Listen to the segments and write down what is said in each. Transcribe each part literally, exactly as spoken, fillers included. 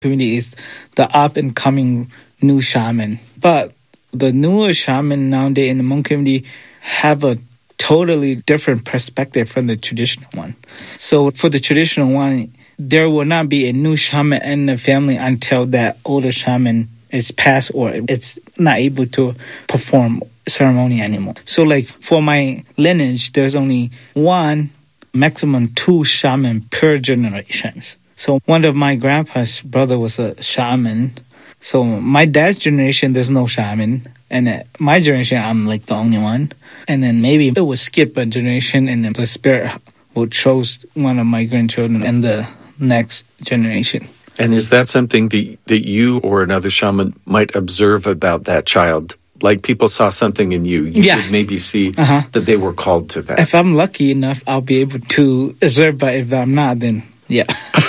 community is the up-and-coming new shaman. But the newer shaman nowadays in the Hmong community have a totally different perspective from the traditional one. So for the traditional one, there will not be a new shaman in the family until that older shaman is passed or it's not able to perform ceremony anymore. So like for my lineage, there's only one, maximum two shaman per generations. So one of my grandpa's brother was a shaman. So my dad's generation, there's no shaman. And at my generation, I'm like the only one. And then maybe it would skip a generation and then the spirit will choose one of my grandchildren in the next generation. And is that something that, that you or another shaman might observe about that child? Like people saw something in you. You yeah. could maybe see uh-huh. that they were called to that. If I'm lucky enough, I'll be able to observe, but if I'm not, then yeah.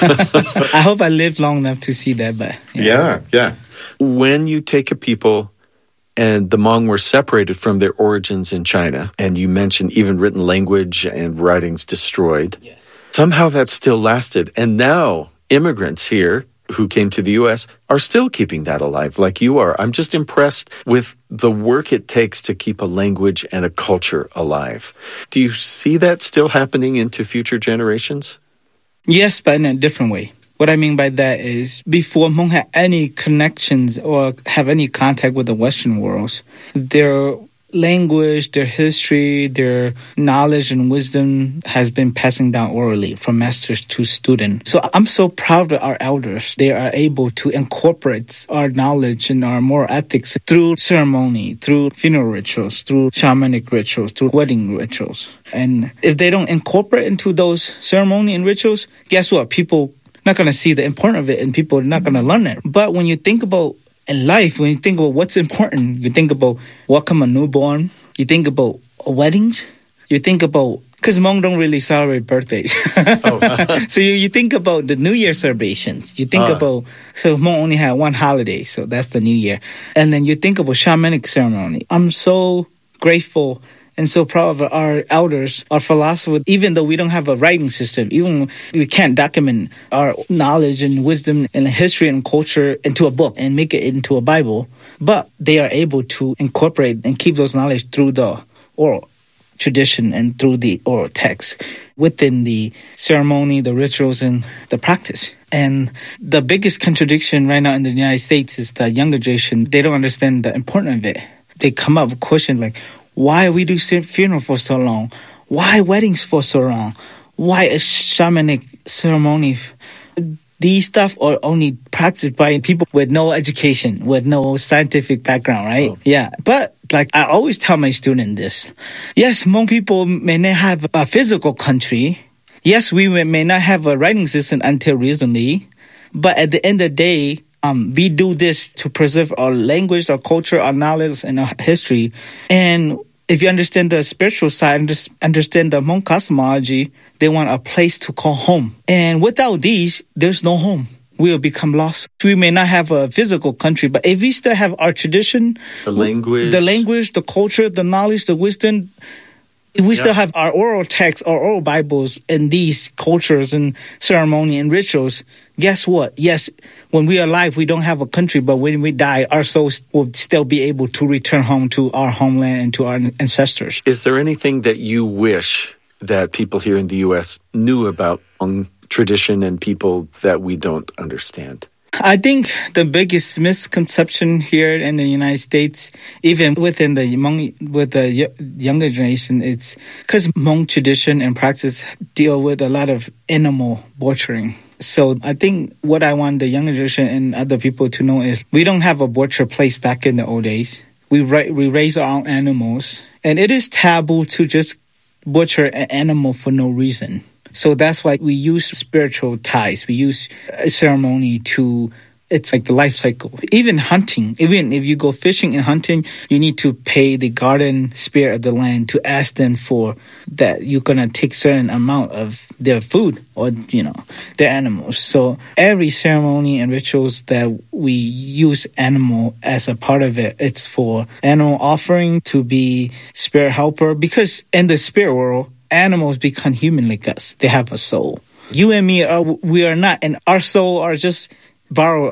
I hope I live long enough to see that. But yeah. yeah, yeah. When you take a people and the Hmong were separated from their origins in China, and you mentioned even written language and writings destroyed, yes. somehow that still lasted. And now immigrants here who came to the U S are still keeping that alive like you are. I'm just impressed with the work it takes to keep a language and a culture alive. Do you see that still happening into future generations? Yes, but in a different way. What I mean by that is before Hmong had any connections or have any contact with the Western world, their language, their history, their knowledge and wisdom has been passing down orally from masters to student. So I'm so proud of our elders. They are able to incorporate our knowledge and our moral ethics through ceremony, through funeral rituals, through shamanic rituals, through wedding rituals. And if they don't incorporate into those ceremony and rituals, guess what? People not going to see the importance of it and people are not going to learn it. But when you think about in life, when you think about what's important, you think about welcome a newborn, you think about weddings, you think about, because Hmong don't really celebrate birthdays. oh. So you, you think about the New Year celebrations. You think uh. about, so Hmong only had one holiday, so that's the New Year. And then you think about shamanic ceremony. I'm so grateful and so proud of our elders, our philosophers, even though we don't have a writing system, even we can't document our knowledge and wisdom and history and culture into a book and make it into a Bible, but they are able to incorporate and keep those knowledge through the oral tradition and through the oral text within the ceremony, the rituals, and the practice. And the biggest contradiction right now in the United States is the younger generation. They don't understand the importance of it. They come up with questions like, why we do funeral for so long? Why weddings for so long? Why a shamanic ceremony? These stuff are only practiced by people with no education, with no scientific background, right? Oh. Yeah. But like I always tell my students this. Yes, Hmong people may not have a physical country. Yes, we may not have a writing system until recently. But at the end of the day, Um, we do this to preserve our language, our culture, our knowledge, and our history. And if you understand the spiritual side, understand the Hmong cosmology, they want a place to call home. And without these, there's no home. We will become lost. We may not have a physical country, but if we still have our tradition, the language, the language, the culture, the knowledge, the wisdom, if we yeah. still have our oral texts, our oral Bibles, and these cultures and ceremony and rituals, guess what? Yes, when we are alive, we don't have a country, but when we die, our souls will still be able to return home to our homeland and to our ancestors. Is there anything that you wish that people here in the U S knew about Hmong tradition and people that we don't understand? I think the biggest misconception here in the United States, even within the Hmong, with the younger generation, it's because Hmong tradition and practice deal with a lot of animal butchering. So I think what I want the younger generation and other people to know is we don't have a butcher place back in the old days. We ra- we raise our own animals, and it is taboo to just butcher an animal for no reason. So that's why we use spiritual ties. We use a ceremony to, it's like the life cycle. Even hunting, even if you go fishing and hunting, you need to pay the guardian spirit of the land to ask them for that you're going to take certain amount of their food or, you know, their animals. So every ceremony and rituals that we use animal as a part of it, it's for animal offering to be spirit helper. Because in the spirit world, animals become human like us. They have a soul. You and me, are we are not, and our soul are just borrow